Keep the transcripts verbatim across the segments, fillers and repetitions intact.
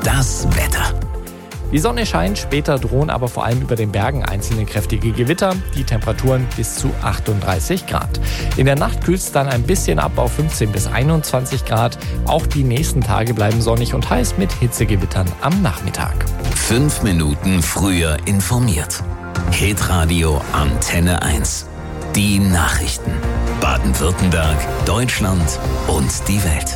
Das Wetter. Die Sonne scheint, später drohen aber vor allem über den Bergen einzelne kräftige Gewitter, die Temperaturen bis zu achtunddreißig Grad. In der Nacht kühlt es dann ein bisschen ab auf fünfzehn bis einundzwanzig Grad. Auch die nächsten Tage bleiben sonnig und heiß mit Hitzegewittern am Nachmittag. Fünf Minuten früher informiert. Hitradio Antenne eins. Die Nachrichten. Baden-Württemberg, Deutschland und die Welt.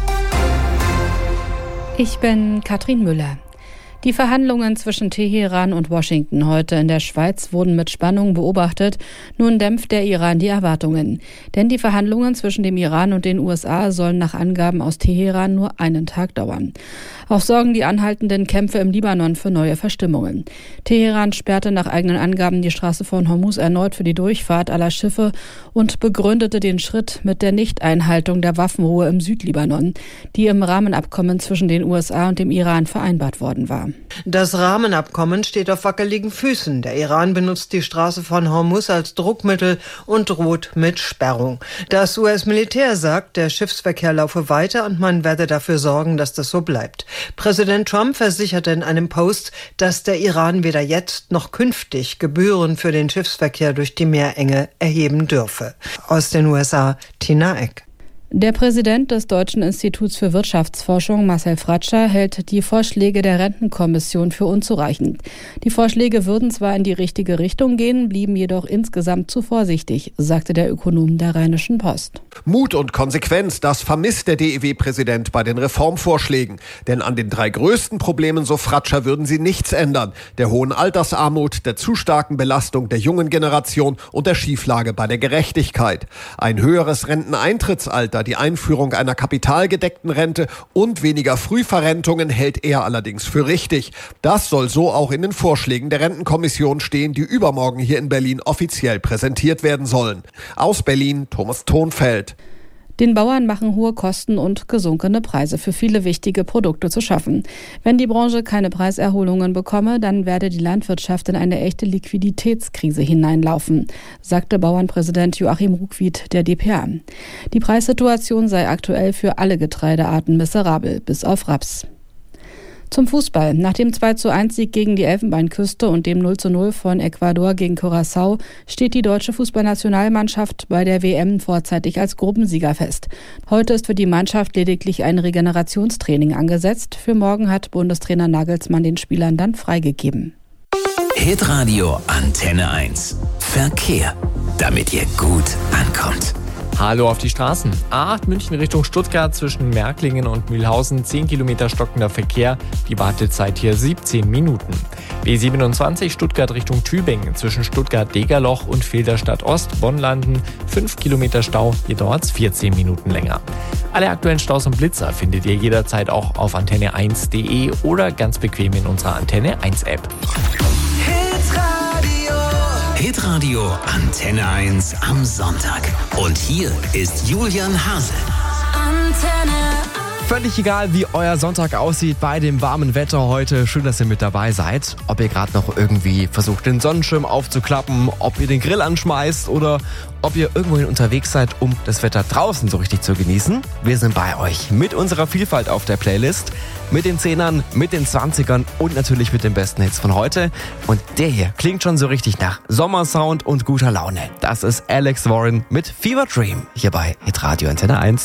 Ich bin Katrin Müller. Die Verhandlungen zwischen Teheran und Washington heute in der Schweiz wurden mit Spannung beobachtet. Nun dämpft der Iran die Erwartungen. Denn die Verhandlungen zwischen dem Iran und den U S A sollen nach Angaben aus Teheran nur einen Tag dauern. Auch sorgen die anhaltenden Kämpfe im Libanon für neue Verstimmungen. Teheran sperrte nach eigenen Angaben die Straße von Hormuz erneut für die Durchfahrt aller Schiffe und begründete den Schritt mit der Nichteinhaltung der Waffenruhe im Südlibanon, die im Rahmenabkommen zwischen den U S A und dem Iran vereinbart worden war. Das Rahmenabkommen steht auf wackeligen Füßen. Der Iran benutzt die Straße von Hormuz als Druckmittel und droht mit Sperrung. Das U S-Militär sagt, der Schiffsverkehr laufe weiter und man werde dafür sorgen, dass das so bleibt. Präsident Trump versicherte in einem Post, dass der Iran weder jetzt noch künftig Gebühren für den Schiffsverkehr durch die Meerenge erheben dürfe. Aus den U S A, Tina Eck. Der Präsident des Deutschen Instituts für Wirtschaftsforschung, Marcel Fratscher, hält die Vorschläge der Rentenkommission für unzureichend. Die Vorschläge würden zwar in die richtige Richtung gehen, blieben jedoch insgesamt zu vorsichtig, sagte der Ökonom der Rheinischen Post. Mut und Konsequenz, das vermisst der D E W-Präsident bei den Reformvorschlägen. Denn an den drei größten Problemen, so Fratscher, würden sie nichts ändern. Der hohen Altersarmut, der zu starken Belastung der jungen Generation und der Schieflage bei der Gerechtigkeit. Ein höheres Renteneintrittsalter, die Einführung einer kapitalgedeckten Rente und weniger Frühverrentungen hält er allerdings für richtig. Das soll so auch in den Vorschlägen der Rentenkommission stehen, die übermorgen hier in Berlin offiziell präsentiert werden sollen. Aus Berlin, Thomas Thonfeld. Den Bauern machen hohe Kosten und gesunkene Preise für viele wichtige Produkte zu schaffen. Wenn die Branche keine Preiserholungen bekomme, dann werde die Landwirtschaft in eine echte Liquiditätskrise hineinlaufen, sagte Bauernpräsident Joachim Ruckwied der D P A. Die Preissituation sei aktuell für alle Getreidearten miserabel, bis auf Raps. Zum Fußball. Nach dem zwei zu eins Sieg gegen die Elfenbeinküste und dem null zu null von Ecuador gegen Curaçao steht die deutsche Fußballnationalmannschaft bei der W M vorzeitig als Gruppensieger fest. Heute ist für die Mannschaft lediglich ein Regenerationstraining angesetzt. Für morgen hat Bundestrainer Nagelsmann den Spielern dann freigegeben. Hitradio Antenne eins. Verkehr. Damit ihr gut ankommt. Hallo auf die Straßen. A acht München Richtung Stuttgart zwischen Märklingen und Mühlhausen, zehn Kilometer stockender Verkehr, die Wartezeit hier siebzehn Minuten. B siebenundzwanzig Stuttgart Richtung Tübingen zwischen Stuttgart-Degerloch und Filderstadt Ost, Bonn-Landen, fünf Kilometer Stau, hier dauert's vierzehn Minuten länger. Alle aktuellen Staus und Blitzer findet ihr jederzeit auch auf antenne eins punkt de oder ganz bequem in unserer Antenne eins App. Hitradio Antenne eins am Sonntag. Und hier ist Julian Hase. Antenne. Völlig egal, wie euer Sonntag aussieht bei dem warmen Wetter heute. Schön, dass ihr mit dabei seid. Ob ihr gerade noch irgendwie versucht, den Sonnenschirm aufzuklappen, ob ihr den Grill anschmeißt oder ob ihr irgendwohin unterwegs seid, um das Wetter draußen so richtig zu genießen. Wir sind bei euch mit unserer Vielfalt auf der Playlist, mit den Zehnern, mit den Zwanzigern und natürlich mit den besten Hits von heute. Und der hier klingt schon so richtig nach Sommersound und guter Laune. Das ist Alex Warren mit Fever Dream hier bei Hitradio Antenne eins.